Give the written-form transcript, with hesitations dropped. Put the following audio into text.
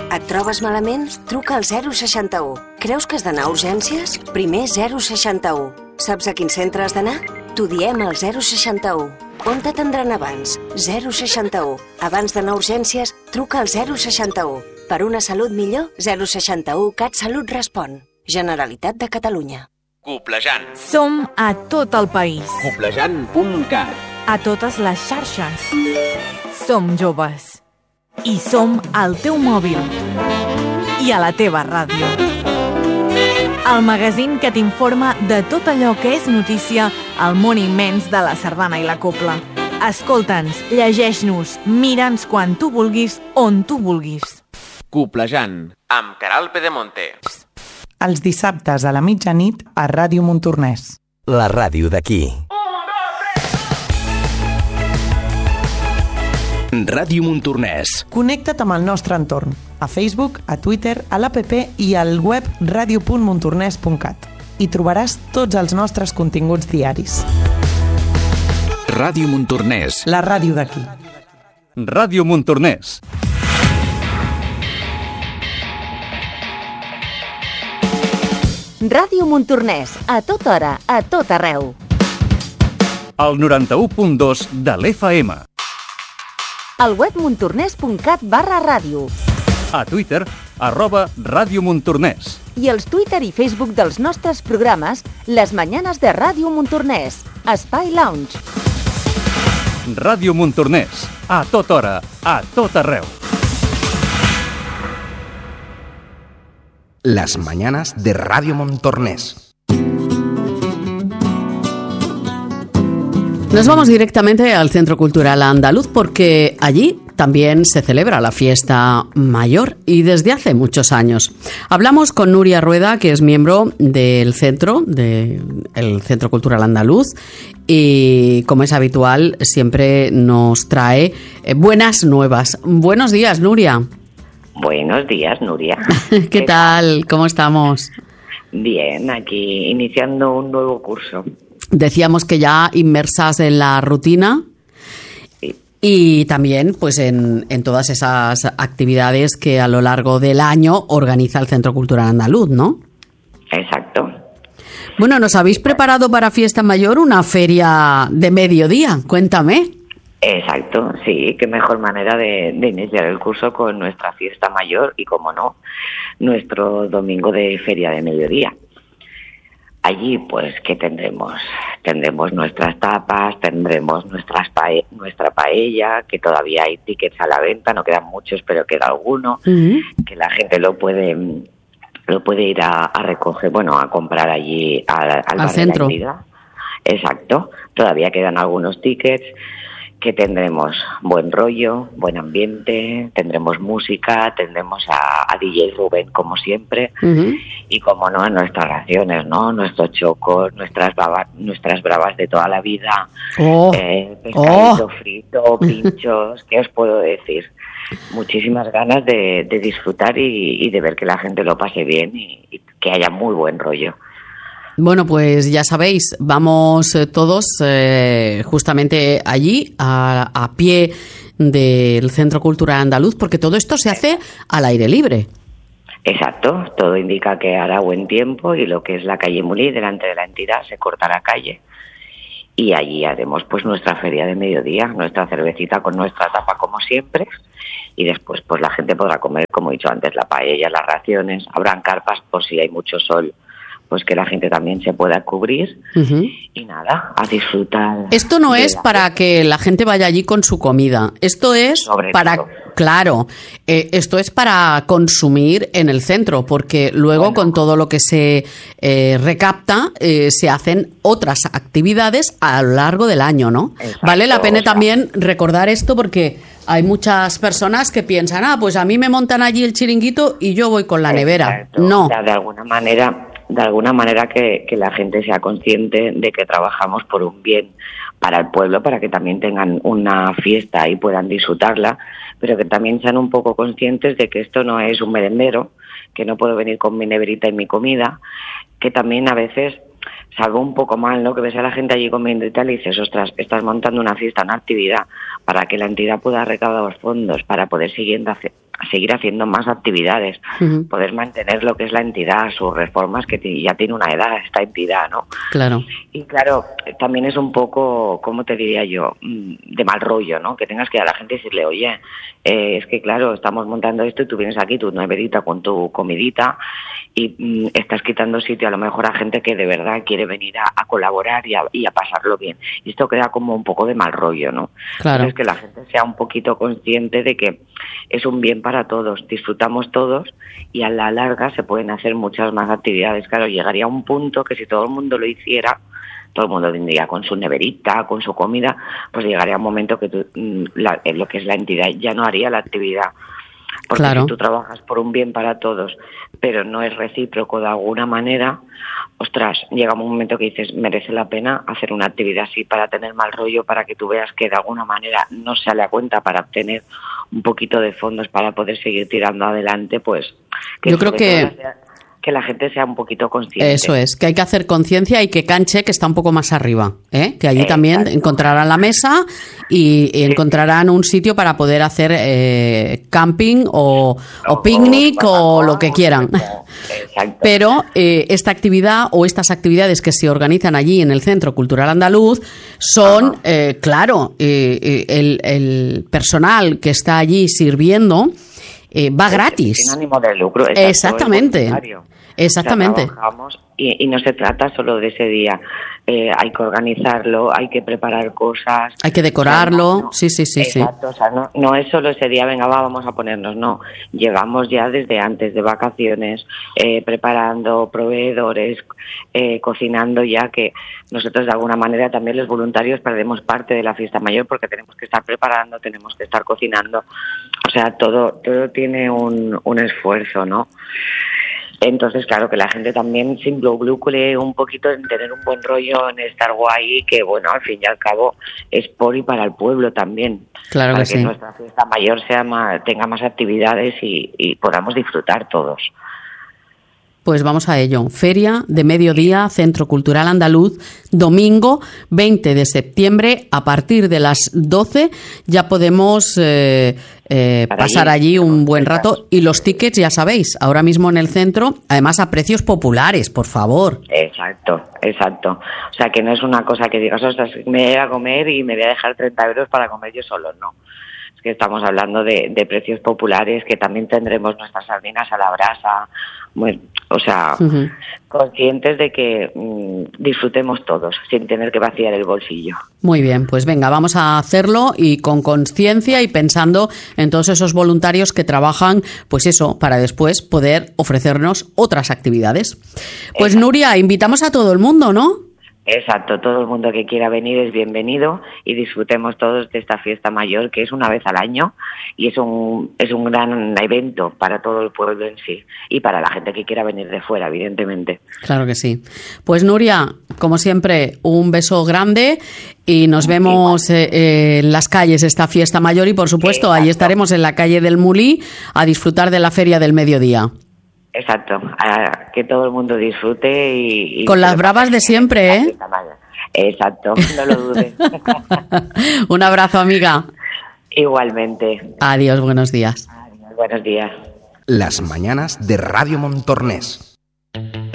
Et trobes malament? Truca al 061. Creus que has d'anar a urgències? Primer 061. Saps a quin centre has d'anar? T'ho diem al 061. On t'atendran abans? 061. Abans d'anar a urgències, truca al 061. Per una salut millor, 061 CatSalut respon. Generalitat de Catalunya. Coplejant. Som a tot el país. Coplejant.cat. A totes les xarxes. Som joves. I som al teu mòbil. I a la teva ràdio. El magazín que t'informa de tot allò que és notícia al món immens de la sardana i la copla. Escolta'ns, llegeix-nos, mira'ns quan tu vulguis, on tu vulguis. Coplejant, amb Caral Pedemonte. Els dissabtes a la mitjanit a Ràdio Montornès. La ràdio d'aquí. Ràdio Montornès. Connecta't amb el nostre entorn, a Facebook, a Twitter, a l'APP i al web radio.montornès.cat. Hi trobaràs tots els nostres continguts diaris. Ràdio Montornès. La ràdio d'aquí. Ràdio Montornès. Ràdio Montornès, a tota hora, a tot arreu. El 91.2 de l'FM. Al web montornès.cat/ràdio. A Twitter, @Ràdio Montornès. I els Twitter i Facebook dels nostres programes, Les Mañanes de Ràdio Montornès, Espai Lounge. Ràdio Montornès, a tota hora, a tot arreu. Las mañanas de Radio Montornés. Nos vamos directamente al Centro Cultural Andaluz porque allí también se celebra la fiesta mayor y desde hace muchos años. Hablamos con Nuria Rueda, que es miembro del Centro Cultural Andaluz, y como es habitual siempre nos trae buenas nuevas. Buenos días, Nuria. Buenos días, Nuria. ¿Qué tal? ¿Cómo estamos? Bien, aquí iniciando un nuevo curso. Decíamos que ya inmersas en la rutina. Sí. Y también pues en todas esas actividades que a lo largo del año organiza el Centro Cultural Andaluz, ¿no? Exacto. Bueno, ¿nos habéis preparado para Fiesta Mayor una feria de mediodía? Cuéntame. Exacto, sí, qué mejor manera de iniciar el curso con nuestra fiesta mayor y, como no, nuestro domingo de feria de mediodía. Allí, pues, ¿qué tendremos? Tendremos nuestras tapas, tendremos nuestra paella, que todavía hay tickets a la venta, no quedan muchos, pero queda alguno, que la gente lo puede ir a recoger, bueno, a comprar allí al centro. De la entidad. Exacto, todavía quedan algunos tickets. Que tendremos buen rollo, buen ambiente, tendremos música, tendremos a DJ Rubén como siempre, y como no, nuestras raciones, ¿no? Nuestros chocos, nuestras bravas de toda la vida, pescadito frito, pinchos, ¿qué os puedo decir? Muchísimas ganas de disfrutar y de ver que la gente lo pase bien y que haya muy buen rollo. Bueno, pues ya sabéis, vamos todos justamente allí, a pie del Centro Cultural Andaluz, porque todo esto se hace al aire libre. Exacto, todo indica que hará buen tiempo y lo que es la calle Mulí, delante de la entidad, se corta la calle. Y allí haremos pues nuestra feria de mediodía, nuestra cervecita con nuestra tapa como siempre, y después pues la gente podrá comer, como he dicho antes, la paella, las raciones, habrán carpas por si hay mucho sol, pues que la gente también se pueda cubrir, y nada, a disfrutar. Esto no es para que la gente vaya allí con su comida, esto es esto es para consumir en el centro, porque luego con todo lo que se recapta se hacen otras actividades a lo largo del año, ¿no? Exacto, vale la pena también recordar esto, porque hay muchas personas que piensan, pues a mí me montan allí el chiringuito y yo voy con la nevera. No. De alguna manera que la gente sea consciente de que trabajamos por un bien para el pueblo, para que también tengan una fiesta y puedan disfrutarla, pero que también sean un poco conscientes de que esto no es un merendero, que no puedo venir con mi neverita y mi comida, que también a veces salgo un poco mal, ¿no? Que ves a la gente allí comiendo y tal y dices, ostras, estás montando una fiesta, una actividad para que la entidad pueda recaudar fondos para poder seguir seguir haciendo más actividades, poder mantener lo que es la entidad, sus reformas, que ya tiene una edad esta entidad, ¿no? Claro. Y claro, también es un poco, ¿cómo te diría yo?, de mal rollo, ¿no? Que tengas que ir a la gente y decirle, oye, es que claro, estamos montando esto y tú vienes aquí, tu neverita con tu comidita, y estás quitando sitio a lo mejor a gente que de verdad quiere venir a colaborar y a pasarlo bien. Y esto crea como un poco de mal rollo, ¿no? Claro. Entonces, que la gente sea un poquito consciente de que es un bien para todos, disfrutamos todos y a la larga se pueden hacer muchas más actividades. Claro, llegaría un punto que si todo el mundo lo hiciera, todo el mundo vendría con su neverita, con su comida, pues llegaría un momento que lo que es la entidad ya no haría la actividad. Porque claro. Si tú trabajas por un bien para todos, pero no es recíproco de alguna manera, ostras, llega un momento que dices, merece la pena hacer una actividad así para tener mal rollo, para que tú veas que de alguna manera no sale a cuenta para obtener un poquito de fondos para poder seguir tirando adelante, pues yo creo que la gente sea un poquito consciente. Eso es, que hay que hacer conciencia y que Canche, que está un poco más arriba, que allí también encontrarán la mesa y encontrarán un sitio para poder hacer camping o picnic o lo que quieran. Exacto. Pero esta actividad o estas actividades que se organizan allí en el Centro Cultural Andaluz son, claro, el personal que está allí sirviendo va gratis. Sin ánimo de lucro. Exactamente. Exactamente. O sea, trabajamos y no se trata solo de ese día. Hay que organizarlo, hay que preparar cosas. Hay que decorarlo. O sea, sí. Exacto. O sea, no es solo ese día, venga, vamos a ponernos. No. Llevamos ya desde antes de vacaciones preparando proveedores, cocinando ya, que nosotros de alguna manera también los voluntarios perdemos parte de la fiesta mayor porque tenemos que estar preparando, tenemos que estar cocinando. O sea, todo tiene un esfuerzo, ¿no? Entonces, claro, que la gente también se involucre un poquito en tener un buen rollo, en estar guay, que bueno, al fin y al cabo es por y para el pueblo también. Claro para que que sí. Nuestra fiesta mayor tenga más actividades y podamos disfrutar todos. Pues vamos a ello. Feria de mediodía, Centro Cultural Andaluz, domingo 20 de septiembre, a partir de las 12 ya podemos pasar allí un buen rato. Y los tickets, ya sabéis, ahora mismo en el centro, además a precios populares, por favor. Exacto. O sea, que no es una cosa que digas, ostras, me voy a comer y me voy a dejar 30 euros para comer yo solo, no. Es que estamos hablando de precios populares, que también tendremos nuestras sardinas a la brasa, bueno, o sea, conscientes de que disfrutemos todos, sin tener que vaciar el bolsillo. Muy bien, pues venga, vamos a hacerlo y con conciencia y pensando en todos esos voluntarios que trabajan, pues eso, para después poder ofrecernos otras actividades. Pues Nuria, invitamos a todo el mundo, ¿no? Exacto, todo el mundo que quiera venir es bienvenido y disfrutemos todos de esta fiesta mayor, que es una vez al año y es un gran evento para todo el pueblo en sí y para la gente que quiera venir de fuera, evidentemente. Claro que sí. Pues Nuria, como siempre, un beso grande y nos vemos en las calles esta fiesta mayor y por supuesto allí estaremos en la calle del Mulí a disfrutar de la Feria del Mediodía. Exacto, que todo el mundo disfrute y con las bravas de siempre, ¿eh? Exacto, no lo dudes. Un abrazo, amiga. Igualmente. Adiós, buenos días. Adiós, buenos días. Las mañanas de Radio Montornés.